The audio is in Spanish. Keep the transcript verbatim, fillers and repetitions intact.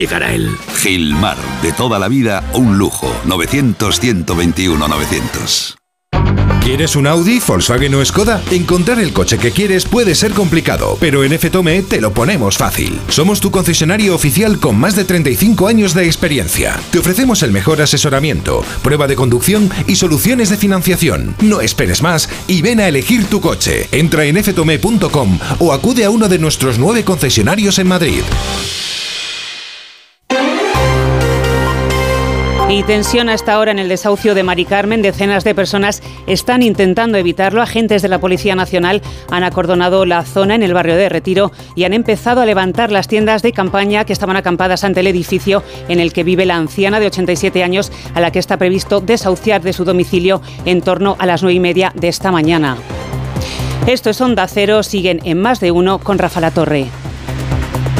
Llegará él. Gilmar, de toda la vida, un lujo. novecientos, ciento veintiuno, novecientos. ¿Quieres un Audi, Volkswagen o Skoda? Encontrar el coche que quieres puede ser complicado, pero en F Tome te lo ponemos fácil. Somos tu concesionario oficial con más de treinta y cinco años de experiencia. Te ofrecemos el mejor asesoramiento, prueba de conducción y soluciones de financiación. No esperes más y ven a elegir tu coche. Entra en f tome punto com o acude a uno de nuestros nueve concesionarios en Madrid. Y tensión hasta ahora en el desahucio de Mari Carmen. Decenas de personas están intentando evitarlo. Agentes de la Policía Nacional han acordonado la zona en el barrio de Retiro y han empezado a levantar las tiendas de campaña que estaban acampadas ante el edificio en el que vive la anciana de ochenta y siete años, a la que está previsto desahuciar de su domicilio en torno a las nueve y media de esta mañana. Esto es Onda Cero. Siguen en Más de Uno con Rafa Latorre.